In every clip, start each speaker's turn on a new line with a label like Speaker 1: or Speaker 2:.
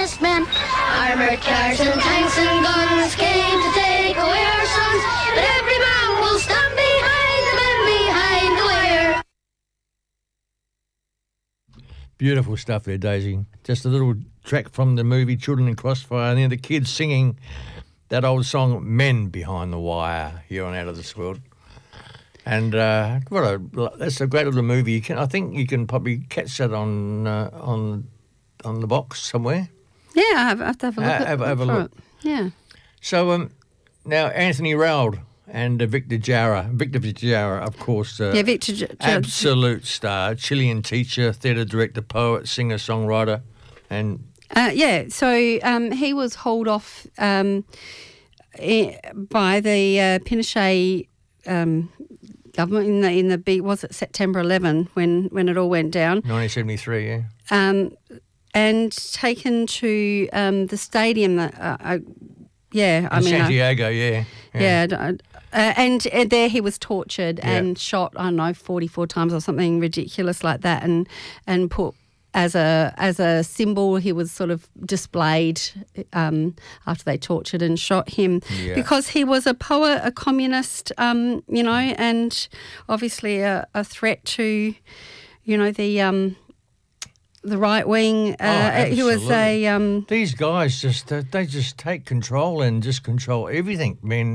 Speaker 1: best men. Armored cars and tanks and guns came to take away our sons, but every man will stand behind the men behind the wire.
Speaker 2: Beautiful stuff there, Daisy. Just a little track from the movie Children in Crossfire, and then the kids singing that old song Men Behind the Wire here on Out of This World. And that's a great little movie. I think you can probably catch that on the box somewhere.
Speaker 3: Yeah, I have to have a look.
Speaker 2: Have a look.
Speaker 3: Yeah.
Speaker 2: So now Anthony Raoul and Victor Jara, of course.
Speaker 3: Victor Jara.
Speaker 2: Absolute star, Chilean teacher, theatre director, poet, singer, songwriter, and
Speaker 3: so he was hauled off by the Pinochet government in the big, was it September 11 when it all went down?
Speaker 2: 1973, yeah.
Speaker 3: And taken to the stadium.
Speaker 2: Santiago, yeah.
Speaker 3: And there he was tortured and shot, 44 times or something ridiculous like that, and put as a symbol. He was sort of displayed after they tortured and shot him because he was a poet, a communist, and obviously a threat to, the right wing. He was a.
Speaker 2: These guys they just take control and just control everything.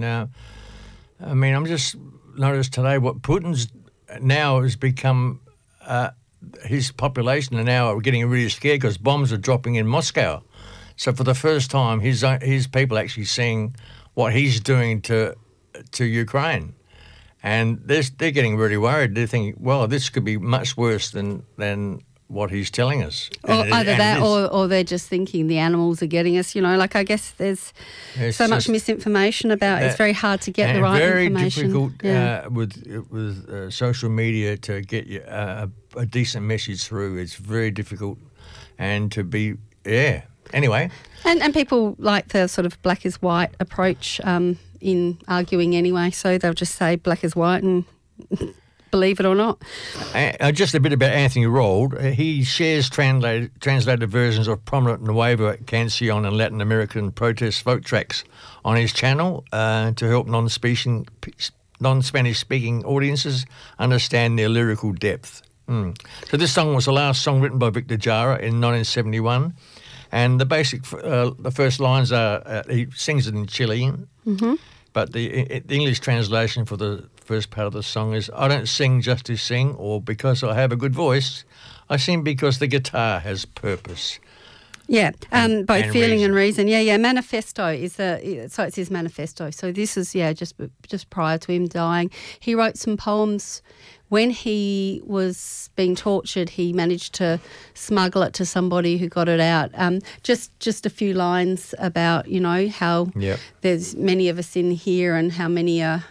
Speaker 2: I'm just noticed today what Putin's now has become. His population are now getting really scared because bombs are dropping in Moscow. So for the first time, his people actually seeing what he's doing to Ukraine, and they're getting really worried. They're thinking, well, this could be much worse than what he's telling us.
Speaker 3: Or they're just thinking the animals are getting us. I guess there's so much misinformation about. It's very hard to get the right information.
Speaker 2: Very difficult with social media to get you a decent message through. It's very difficult, and to be Anyway,
Speaker 3: and people like the sort of black is white approach in arguing anyway. So they'll just say black is white and. Believe it or not.
Speaker 2: Just a bit about Anthony Raoul. He shares translated versions of prominent Nueva Canción and Latin American protest folk tracks on his channel to help non-Spanish speaking audiences understand their lyrical depth. So this song was the last song written by Victor Jara in 1971, and the first lines are he sings it in Chilean, but the English translation for the first part of the song is, I don't sing just to sing or because I have a good voice. I sing because the guitar has purpose.
Speaker 3: Yeah, both
Speaker 2: and
Speaker 3: feeling
Speaker 2: reason.
Speaker 3: and reason. Yeah. Manifesto is so it's his manifesto. So this is just prior to him dying. He wrote some poems when he was being tortured. He managed to smuggle it to somebody who got it out. Just a few lines about how there's many of us in here and how many are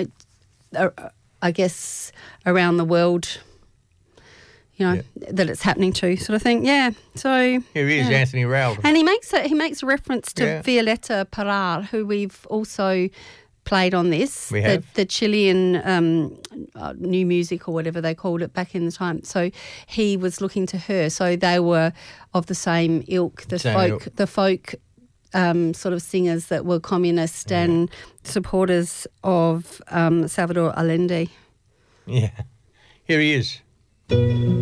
Speaker 3: I guess around the world. That it's happening to, sort of thing. Yeah. So
Speaker 2: here he is, Anthony Raoul,
Speaker 3: and he makes a reference to Violeta Parra, who we've also played on this.
Speaker 2: We have
Speaker 3: the Chilean new music or whatever they called it back in the time. So he was looking to her. So they were of the same ilk, the folk sort of singers that were communist and supporters of Salvador Allende.
Speaker 2: Yeah, here he is.